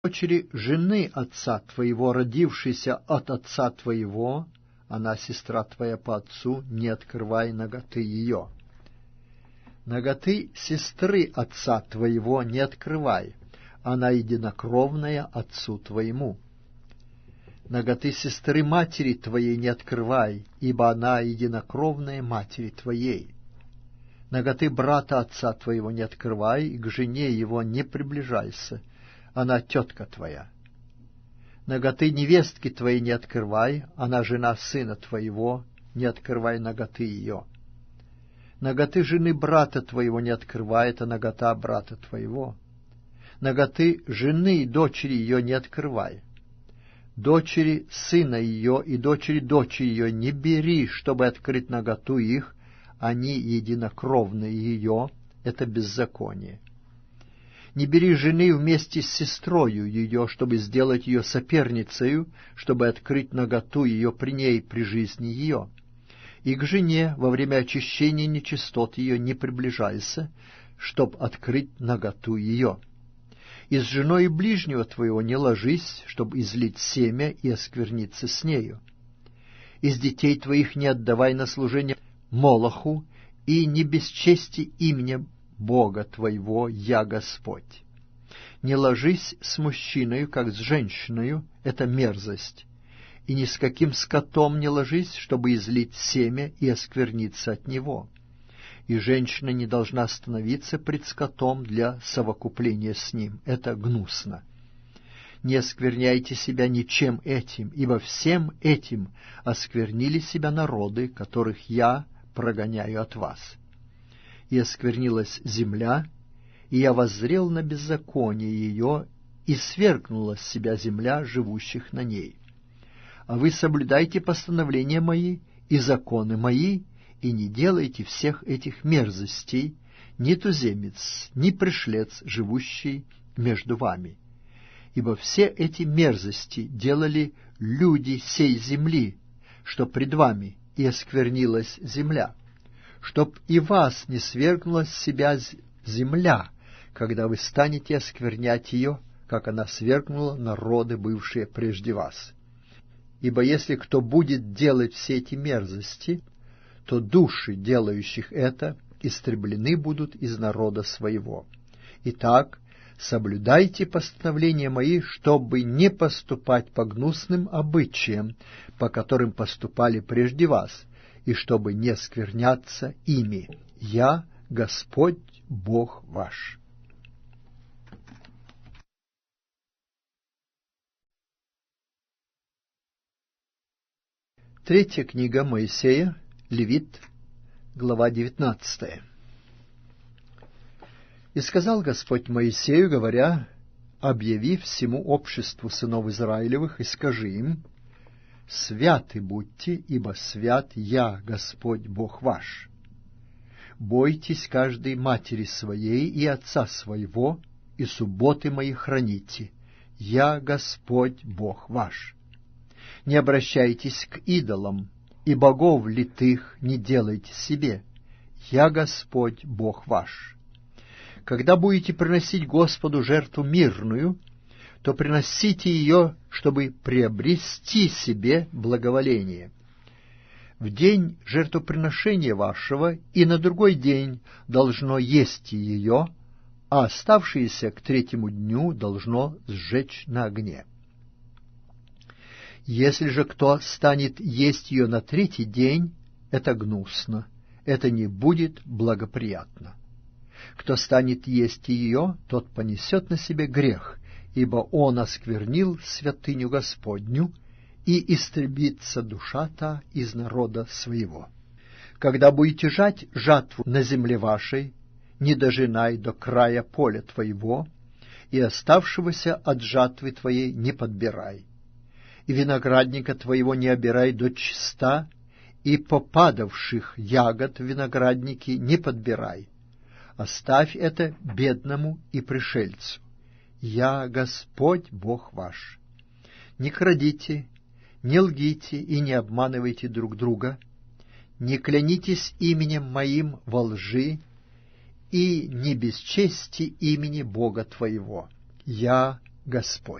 дочери жены отца твоего, родившейся от отца твоего, она сестра твоя по отцу, не открывай наготы ее. Наготы сестры отца твоего не открывай, она единокровная отцу твоему. Наготы сестры матери твоей не открывай, ибо она единокровная матери твоей. Наготы брата отца твоего не открывай, и к жене его не приближайся, она тетка твоя. Наготы невестки твоей не открывай, она жена сына твоего, не открывай наготы ее. Наготы жены брата твоего не открывай, это нагота брата твоего. Наготы жены и дочери ее не открывай. Дочери сына ее и дочери дочери ее не бери, чтобы открыть наготу их, они единокровные ее, это беззаконие. Не бери жены вместе с сестрою ее, чтобы сделать ее соперницею, чтобы открыть наготу ее при ней, при жизни ее. И к жене во время очищения нечистот ее не приближайся, чтоб открыть наготу ее. И с женой ближнего твоего не ложись, чтобы излить семя и оскверниться с нею. Из детей твоих не отдавай на служение Молоху, и не бесчести именем Бога твоего, я Господь. Не ложись с мужчиною, как с женщиною, это мерзость, и ни с каким скотом не ложись, чтобы излить семя и оскверниться от него. И женщина не должна становиться пред скотом для совокупления с ним, это гнусно. Не оскверняйте себя ничем этим, ибо всем этим осквернили себя народы, которых я прогоняю от вас. И осквернилась земля, и я воззрел на беззаконие ее, и свергнула с себя земля живущих на ней. А вы соблюдайте постановления мои и законы мои, и не делайте всех этих мерзостей, ни туземец, ни пришлец, живущий между вами. Ибо все эти мерзости делали люди сей земли, что пред вами, и осквернилась земля, чтоб и вас не свергнула с себя земля, когда вы станете осквернять ее, как она свергнула народы, бывшие прежде вас. Ибо если кто будет делать все эти мерзости, то души, делающих это, истреблены будут из народа своего. Итак, соблюдайте постановления мои, чтобы не поступать по гнусным обычаям, по которым поступали прежде вас, и чтобы не скверняться ими. Я Господь Бог ваш. Третья книга Моисея, Левит, глава 19. «И сказал Господь Моисею, говоря, объяви всему обществу сынов Израилевых, и скажи им, святы будьте, ибо свят я, Господь Бог ваш. Бойтесь каждой матери своей и отца своего, и субботы мои храните. Я Господь Бог ваш. Не обращайтесь к идолам, и богов литых не делайте себе. Я Господь Бог ваш. Когда будете приносить Господу жертву мирную, то приносите ее, чтобы приобрести себе благоволение. В день жертвоприношения вашего и на другой день должно есть ее, а оставшееся к третьему дню должно сжечь на огне. Если же кто станет есть ее на третий день, это гнусно, это не будет благоприятно. Кто станет есть ее, тот понесет на себе грех, ибо он осквернил святыню Господню, и истребится душа та из народа своего. Когда будете жать жатву на земле вашей, не дожинай до края поля твоего, и оставшегося от жатвы твоей не подбирай. И виноградника твоего не обирай до чиста, и попадавших ягод в винограднике не подбирай. Оставь это бедному и пришельцу. Я Господь Бог ваш. Не крадите, не лгите и не обманывайте друг друга, не клянитесь именем моим во лжи, и не бесчести имени Бога твоего. Я Господь.